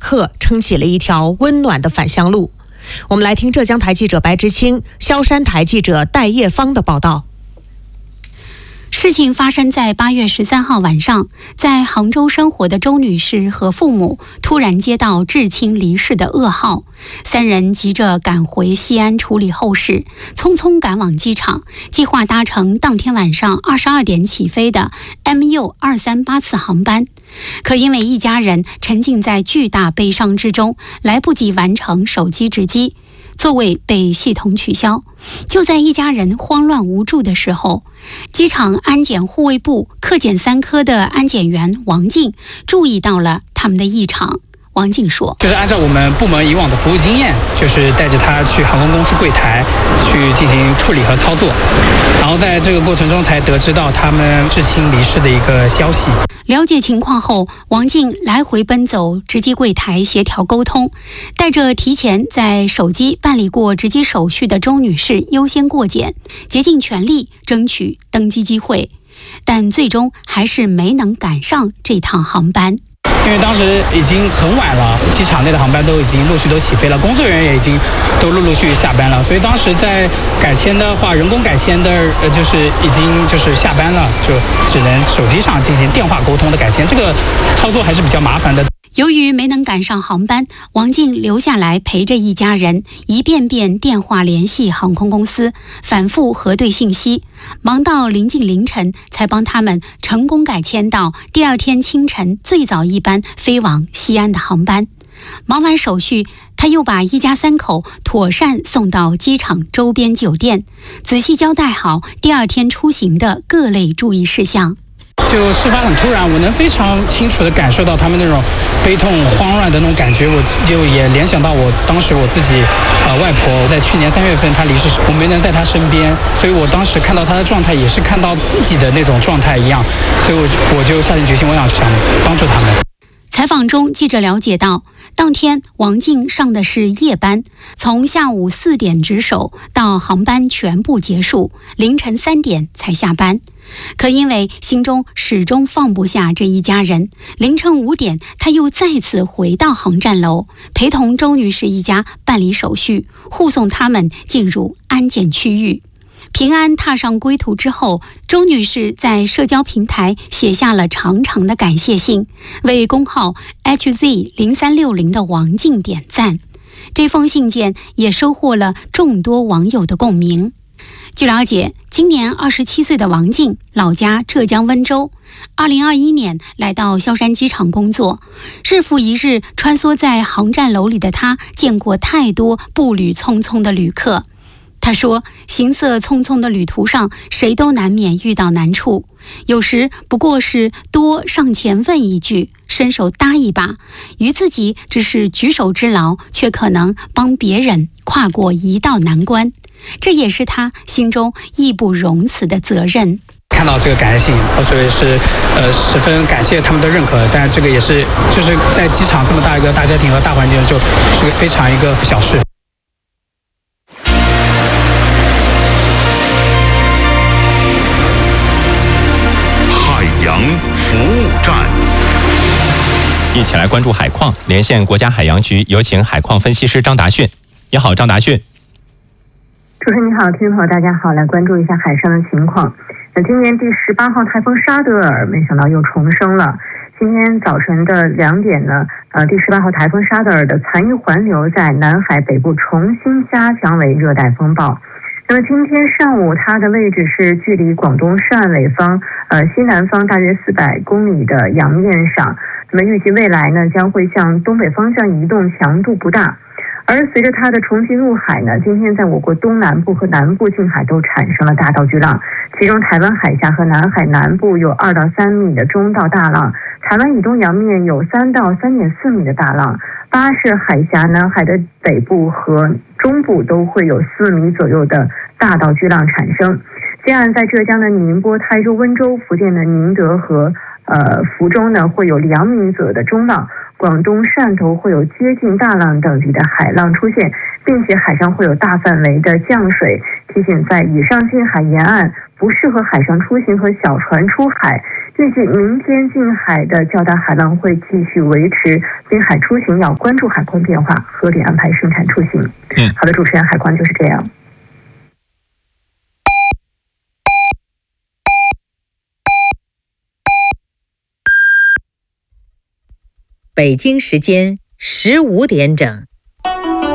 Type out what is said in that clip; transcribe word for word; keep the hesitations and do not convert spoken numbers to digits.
客撑起了一条温暖的返乡路。我们来听浙江台记者白之清、萧山台记者戴叶芳的报道。 事情发生在八月十三号晚上，在杭州生活的周女士和父母突然接到至亲离世的噩耗，三人急着赶回西安处理后事，匆匆赶往机场，计划搭乘当天晚上二十二点起飞的 M U 二三八次航班。可因为一家人沉浸在巨大悲伤之中，来不及完成手机值机，座位被系统取消。就在一家人慌乱无助的时候，机场安检护卫部克检三科的安检员王静注意到了他们的异常。王静说， 就是按照我们部门以往的服务经验，就是带着他去航空公司柜台去进行处理和操作，然后在这个过程中才得知到他们至亲离世的一个消息。 了解情况后，王静来回奔走值机柜台协调沟通，带着提前在手机办理过值机手续的周女士优先过检，竭尽全力争取登机机会，但最终还是没能赶上这趟航班。 因为当时已经很晚了，机场内的航班都已经陆续都起飞了，工作人员也已经都陆陆续续下班了，所以当时在改签的话，人工改签的呃就是已经就是下班了，就只能手机上进行电话沟通的改签，这个操作还是比较麻烦的。 由于没能赶上航班，王静留下来陪着一家人，一遍遍电话联系航空公司，反复核对信息，忙到临近凌晨才帮他们成功改签到第二天清晨最早一班飞往西安的航班。忙完手续，他又把一家三口妥善送到机场周边酒店，仔细交代好第二天出行的各类注意事项。 就事发很突然，我能非常清楚地感受到他们那种悲痛慌乱的那种感觉，我就也联想到我当时我自己呃外婆在去年三月份她离世时，我没能在她身边，所以我当时看到她的状态也是看到自己的那种状态一样，所以我我就下定决心，我想想帮助他们。 采访中，记者了解到，当天王静上的是夜班，从下午四点值守到航班全部结束，凌晨三点才下班。可因为心中始终放不下这一家人，凌晨五点他又再次回到航站楼，陪同周女士一家办理手续，护送他们进入安检区域。平安踏上归途之后，周女士在社交平台写下了长长的感谢信，为工号 H Z 零三六零 的王静点赞。这封信件也收获了众多网友的共鸣。据了解，今年二十七岁的王静老家浙江温州，二零二一年来到萧山机场工作，日复一日穿梭在航站楼里的他，见过太多步履匆匆的旅客。他说，行色匆匆的旅途上，谁都难免遇到难处，有时不过是多上前问一句，伸手搭一把，于自己只是举手之劳，却可能帮别人跨过一道难关，这也是他心中义不容辞的责任。 看到这个感恩信，所以是呃十分感谢他们的认可，但这个也是就是在机场这么大一个大家庭和大环境，就是个非常一个小事。 服务站，一起来关注海况，连线国家海洋局，有请海况分析师张达迅。你好，张达迅。 主持人你好，听众朋友大家好，来关注一下海上的情况。那今年第十八号台风沙德尔，没想到又重生了。今天早晨的两点呢，呃，第十八号台风沙德尔的残余环流在南海北部重新加强为热带风暴。那么今天上午，它的位置是距离广东汕尾方呃西南方大约四百公里的洋面上。那么预计未来呢，将会向东北方向移动，强度不大。而随着它的重新入海呢，今天在我国东南部和南部近海都产生了大到巨浪，其中台湾海峡和南海南部有二到三米的中到大浪，台湾以东洋面有三到三点四米的大浪，巴士海峡南海的北部和中部都会有四米左右的大到巨浪产生。这样，在浙江的宁波、台州、温州、福建的宁德和呃福州呢，会有两米左右的中浪。广东汕头会有接近大浪等级的海浪出现，并且海上会有大范围的降水。提醒在以上近海沿岸不适合海上出行和小船出海。预计明天近海的较大海浪会继续维持，近海出行要关注海况变化，合理安排生产出行。 嗯， 好的，主持人，海况就是这样。 北京时间十五点整。